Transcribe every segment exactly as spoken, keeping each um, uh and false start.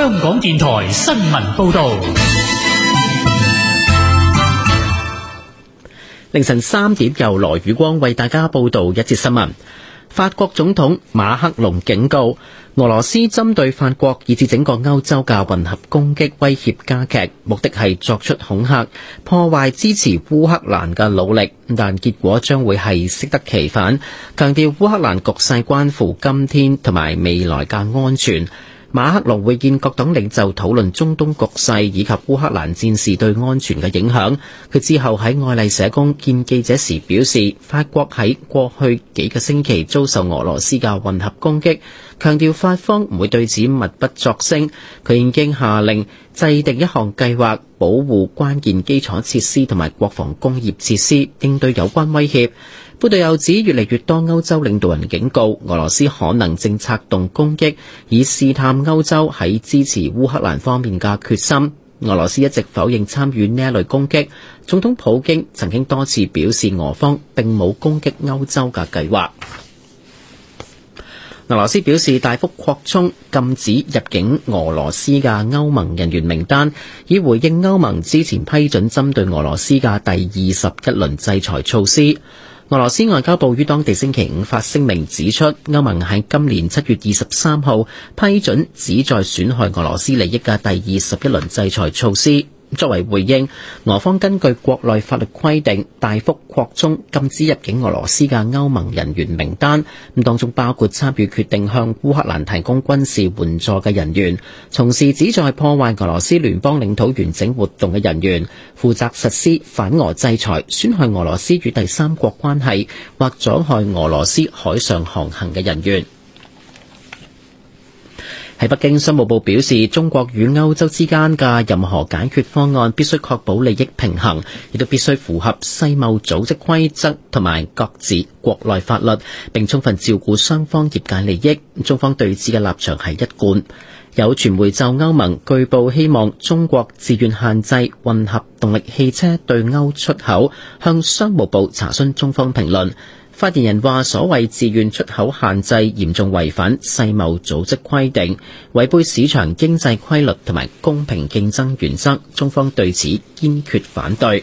香港電台新聞報道。 凌晨三點，由羅宇光為大家報道一節新聞。法國總統馬克龍警告，俄羅斯針對法國以至整個歐洲嘅混合攻擊威脅加劇，目的係作出恐嚇，破壞支持烏克蘭嘅努力，但結果將會係適得其反。強調烏克蘭局勢關乎今天同埋未來嘅安全。馬克龍會見各黨領袖討論中東局勢以及烏克蘭戰事對安全嘅影響。佢之後喺愛麗舍宮見記者時表示，法國喺過去幾個星期遭受俄羅斯嘅混合攻擊，強調法方唔會對此默不作聲。佢已經下令制定一項計劃，保護關鍵基礎設施同埋國防工業設施，應對有關威脅。報道又指，越嚟越多歐洲領導人警告，俄羅斯可能正策動攻擊，以試探歐洲喺支持烏克蘭方面嘅決心。俄羅斯一直否認參與呢一類攻擊。總統普京曾經多次表示，俄方並冇攻擊歐洲嘅計劃。俄羅斯表示大幅擴充禁止入境俄羅斯嘅歐盟人員名單，以回應歐盟之前批准針對俄羅斯嘅第二十一輪制裁措施。俄羅斯外交部於當地星期五發聲明指出，歐盟喺今年七月二十三號批准旨在損害俄羅斯利益嘅第二十一輪制裁措施。作為回應，俄方根據國內法律規定，大幅擴充禁止入境俄羅斯嘅歐盟人員名單，咁當中包括參與決定向烏克蘭提供軍事援助嘅人員，從事旨在破壞俄羅斯聯邦領土完整活動嘅人員，負責實施反俄制裁、損害俄羅斯與第三國關係或阻害俄羅斯海上航行嘅人員。喺北京，商務部表示，中國與歐洲之間嘅任何解決方案必須確保利益平衡，亦都必須符合世貿組織規則同埋各自國內法律，並充分照顧雙方業界利益。中方對此嘅立場係一貫。有傳媒就歐盟據報希望中國自願限制混合動力汽車對歐出口，向商務部查詢中方評論。發言人話，所謂自願出口限制嚴重違反世貿組織規定，違背市場經濟規律同埋公平競爭原則，中方對此堅決反對。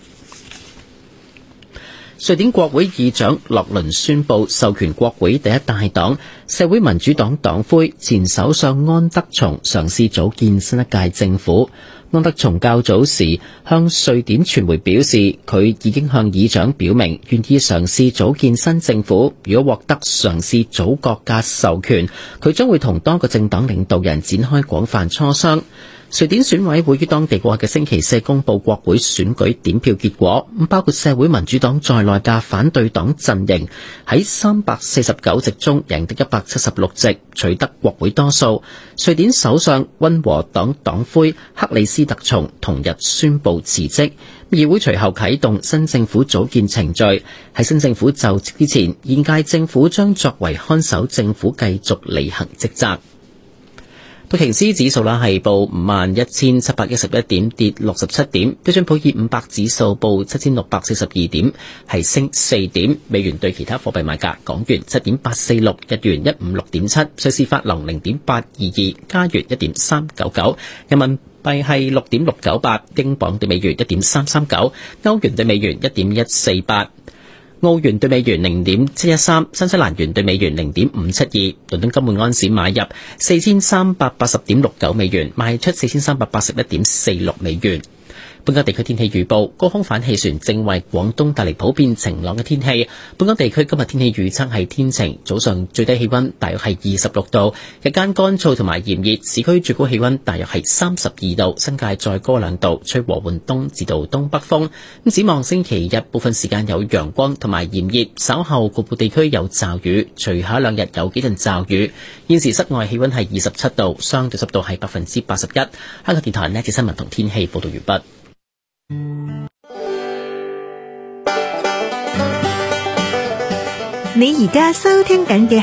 瑞典國會議長洛倫宣布授權國會第一大黨社會民主黨黨魁前首相安德松嘗試組建新一屆政府。安德松較早時向瑞典傳媒表示，佢已經向議長表明願意嘗試組建新政府。如果獲得嘗試組閣嘅授權，佢將會同多個政黨領導人展開廣泛磋商。瑞典選委會於當地過去嘅星期四公布國會選舉點票結果，包括社會民主黨在內嘅反對黨陣營喺三百四十九席中贏得一百七十六席，取得國會多數。瑞典首相溫和黨黨魁克里斯特松同日宣布辭職，議會隨後啟動新政府組建程序。喺新政府就職之前，現屆政府將作為看守政府繼續履行職責。道瓊斯指數啦係報五萬一千七百一十一點，跌六十七點。標準普爾五百指數報七千六百四十二點，係升四點。美元對其他貨幣買價：港元七點八四六，日元一五六點七，瑞士法郎零點八二二，加元一點三九九，人民幣係六點六九八，英鎊對美元一點三三九，歐元對美元一點一四八。澳元對美元零點七一三，新西蘭元對美元零點五七二，倫敦金每安士買入四千三百八十點六九美元，賣出四千三百八十一點四六美元。本港地區天氣預報，高空反氣旋正為廣東帶嚟普遍晴朗嘅天氣。本港地區今日天氣預測係天晴，早上最低氣溫大約係二十六度，日間乾燥同埋炎熱，市區最高氣溫大約係三十二度，新界再高兩度，吹和緩東至到東北風。咁展望星期日部分時間有陽光同埋炎熱，稍後局部地區有驟雨，隨後兩日有幾陣驟雨。現時室外氣溫係二十七度，相對濕度係百分之八十一。香港電台呢節新聞同天氣報道完畢。 你而家收聽緊嘅